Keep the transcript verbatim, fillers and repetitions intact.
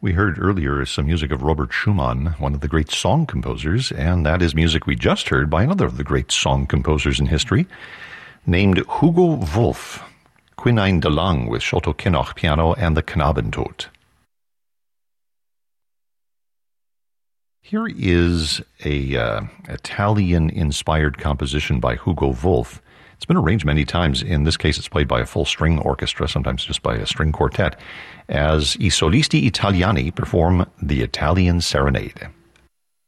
We heard earlier some music of Robert Schumann, one of the great song composers, and that is music we just heard by another of the great song composers in history, named Hugo Wolf, Quinine de Lang with Schoto Kinnoch piano and the Knabentod. Here is a uh, Italian-inspired composition by Hugo Wolf. It's been arranged many times. In this case, it's played by a full string orchestra, sometimes just by a string quartet, as I Solisti Italiani perform the Italian Serenade.